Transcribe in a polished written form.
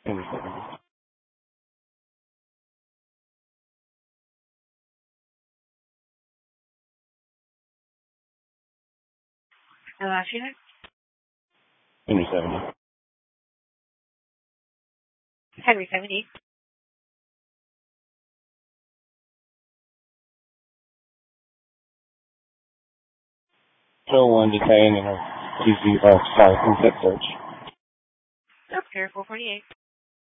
Henry 70. Last unit? Henry 70. Henry 70. Kill 1 detained in a TC 5 inset search. Okay, 448.